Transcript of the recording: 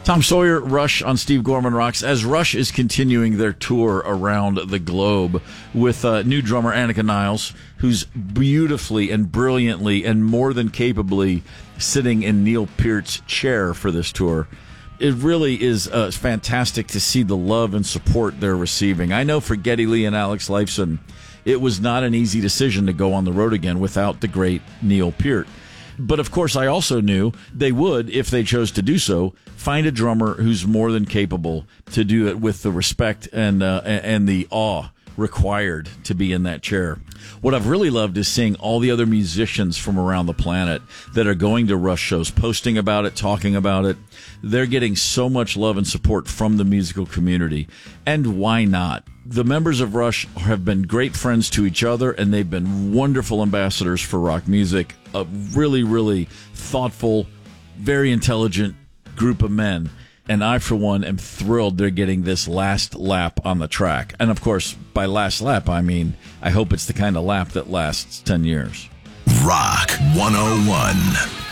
Tom Sawyer, Rush on Steve Gorman Rocks, as Rush is continuing their tour around the globe with new drummer Annika Niles, who's beautifully and brilliantly and more than capably sitting in Neil Peart's chair for this tour. It really is fantastic to see the love and support they're receiving. I know for Geddy Lee and Alex Lifeson, it was not an easy decision to go on the road again without the great Neil Peart. But, of course, I also knew they would, if they chose to do so, find a drummer who's more than capable to do it with the respect and the awe required to be in that chair. What I've really loved is seeing all the other musicians from around the planet that are going to Rush shows, posting about it, talking about it. They're getting so much love and support from the musical community. And why not? The members of Rush have been great friends to each other, and they've been wonderful ambassadors for rock music. A really, really thoughtful, very intelligent group of men. And I, for one, am thrilled they're getting this last lap on the track. And, of course, by last lap, I mean, I hope it's the kind of lap that lasts 10 years. Rock 101.